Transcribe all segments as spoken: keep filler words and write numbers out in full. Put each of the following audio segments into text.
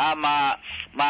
uh, ma ma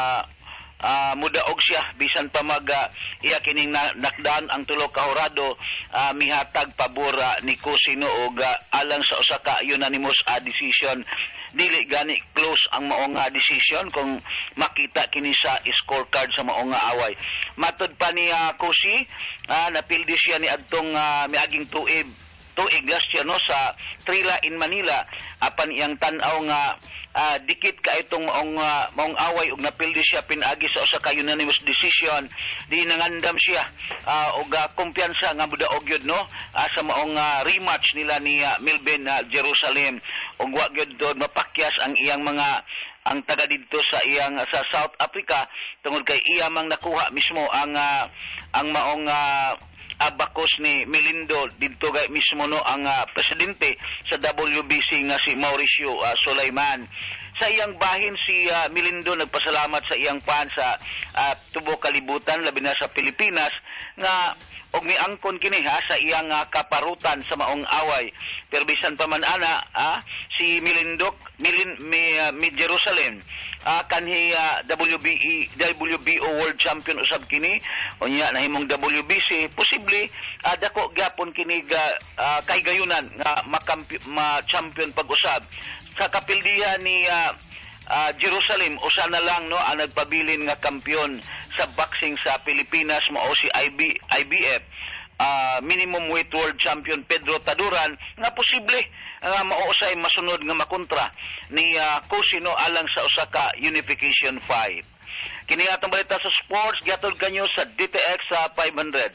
uh, mudaog siya bisan pa mag uh, iya kining na, nakdaan ang tulo ka hurado uh, mihatag pabor uh, ni Cusino og uh, alang sa usa ka unanimous uh, decision. Dili gani close ang maong uh, decision kung makita kini sa scorecard sa maong uh, away. Matod pa ni uh, Cusi, uh, napildi siya ni adtong uh, miaging tuig tuig last year no sa Trila in Manila apan iyang tan-aw nga uh, dikit ka itong maong uh, maong away ug napildi siya pinagi sa usa ka unanimous decision. Di nangandam siya uh, og uh, kumpiyansa nga mudaog gyud no uh, sa maong uh, rematch nila ni uh, Milben uh, Jerusalem ug wa gyud doon mapakyas ang iyang mga ang taga dito sa iyang sa South Africa tungod kay iya mang nakuha mismo ang uh, ang maong uh, abakos ni Melindo dito gay mismo no ang uh, presidente sa W B C nga si Mauricio uh, Sulaiman. Sa iyang bahin si uh, Melindo nagpasalamat sa iyang fan sa uh, tubo kalibutan labi na sa Pilipinas nga og miangkon kini ha sa iyang uh, kaparutan sa maong away. Pero bisan pa man ana ah, si Melindok Milin mi, uh, mi Jerusalem uh, kanhi uh, W B E W B O World Champion usab kini unya nahimong W B C posible uh, dako gyapon kini ga, uh, kay gayunan nga ma-champion pag-usab sa kapildihan ni uh, uh, Jerusalem usa na lang no ang nagpabilin nga kampiyon sa boxing sa Pilipinas mao si I B I B F uh, minimum weight world champion Pedro Taduran nga posible nga uh, mausay masunod nga makontra ni uh, Cusino alang sa usa ka unification fight. Kini atong balita sa sports gihatod kanyo sa D T X sa five hundred.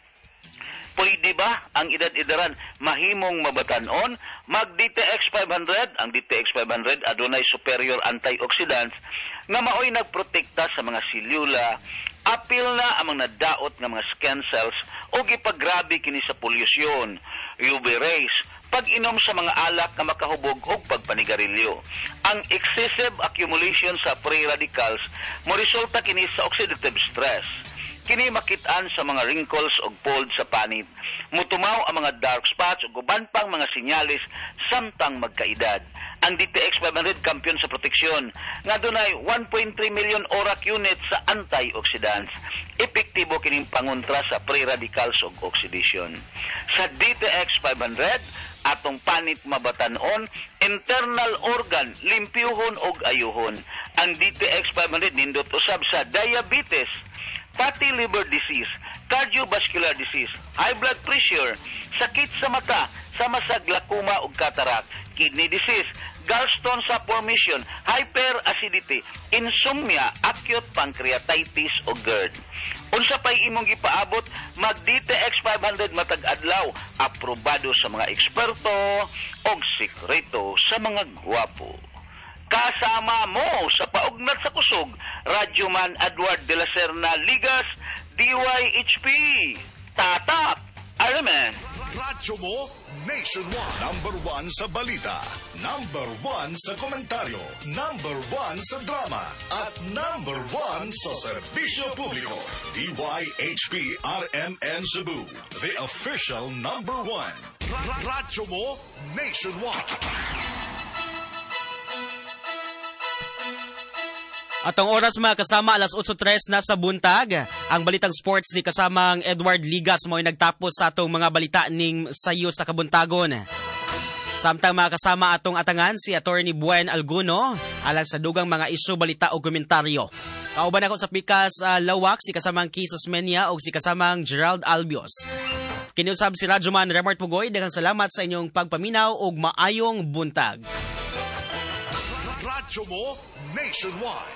Pwede ba ang edad-edaran mahimong mabatan-on? Mag-D T X five hundred, ang D T X five hundred adunay superior antioxidants nga maoy nagprotekta sa mga selula, apil na ang mga nadaot nga mga skin cells o gipagrabe kini sa polusyon, U V rays, pag-inom sa mga alak nga makahubog o pagpanigarilyo. Ang excessive accumulation sa free radicals mo resulta kini sa oxidative stress. Kini makitaan sa mga wrinkles o fold sa panit. Mutumaw ang mga dark spots o guban pang mga sinyalis samtang magkaedad. Ang D T X five hundred kampiyon sa proteksyon nga dunay one point three million ORAC units sa antioxidants. Epektibo kining pangontra sa free radicals o oxidation. Sa D T X five hundred, atong panit mabatan-on, internal organ, limpyuhon o ayuhon. Ang D T X five hundred nindot usab sa diabetes, fatty liver disease, cardiovascular disease, high blood pressure, sakit sa mata, sama sa glaucoma ug cataract, kidney disease, gallstone sa formation, hyperacidity, insomnia, acute pancreatitis o GERD. Unsa pay imong gipaabot, mag D T X five hundred matag adlaw, aprobado sa mga eksperto og sikreto sa mga gwapo. Kasama mo sa paugnat sa kusog, Radyoman Edward de la Serna Ligas, D Y H P, Tatak, Araman. Radyo mo, nationwide. Number one sa balita, number one sa komentaryo, number one sa drama, at number one sa serbisyo publiko. D Y H P R M N Cebu, the official number one. Radyo mo, nationwide. At ang oras mga kasama, alas eight oh three na sa buntag. Ang balitang sports ni kasamang Edward Ligas mo ay nagtapos sa atong mga balita ning sayo sa kabuntagon. Samtang mga kasama atong atangan si Attorney Buen Alguno alang sa dugang mga isyu, balita o komentaryo. Kauban ako sa pikas uh, lawak si kasamang Kisos Menia o si kasamang Gerald Albios. Kiniusab si Radyoman Remart Pugoy, daghang salamat sa inyong pagpaminaw og maayong buntag. Radyo mo, nationwide.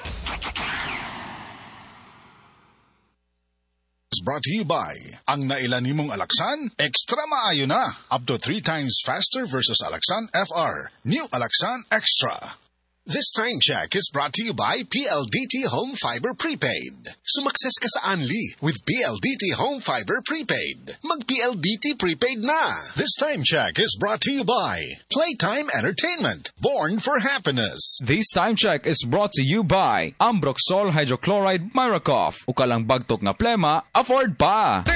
Brought to you by ang nailan nimong Alaxan, extra maayo na. Up to three times faster versus Alaxan F R. New Alaxan Extra. This time check is brought to you by P L D T Home Fiber Prepaid. Sumakses ka sa Anli with P L D T Home Fiber Prepaid. Mag-P L D T Prepaid na. This time check is brought to you by Playtime Entertainment. Born for happiness. This time check is brought to you by Ambroxol Hydrochloride Miracoff. Ukalang bagtok nga plema, afford pa.